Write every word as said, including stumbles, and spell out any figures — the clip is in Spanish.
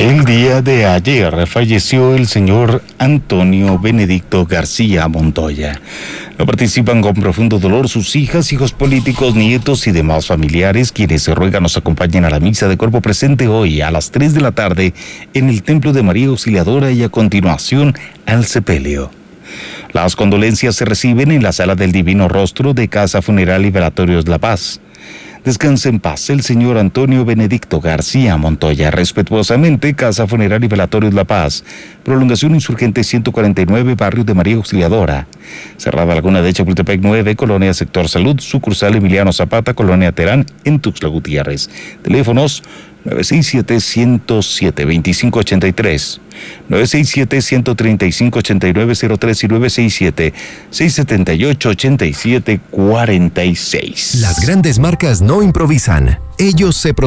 El día de ayer falleció el señor Antonio Benedicto García Montoya. No participan con profundo dolor sus hijas, hijos políticos, nietos y demás familiares, quienes se ruegan nos acompañen a la misa de cuerpo presente hoy a las tres de la tarde en el Templo de María Auxiliadora y a continuación al sepelio. Las condolencias se reciben en la Sala del Divino Rostro de Casa Funeral y Velatorios La Paz. Descanse en paz el señor Antonio Benedicto García Montoya. Respetuosamente, Casa Funeral y Velatorios La Paz. Prolongación Insurgente ciento cuarenta y nueve, Barrio de María Auxiliadora. Cerrada Laguna de Chapultepec nueve, Colonia Sector Salud, sucursal Emiliano Zapata, Colonia Terán, en Tuxtla Gutiérrez. Teléfonos nueve seis siete, uno cero siete, dos cinco ocho tres, nueve seis siete, uno tres cinco, ocho nueve cero tres y nueve seis siete, seis siete ocho, ocho siete cuatro seis. Las grandes marcas no improvisan, ellos se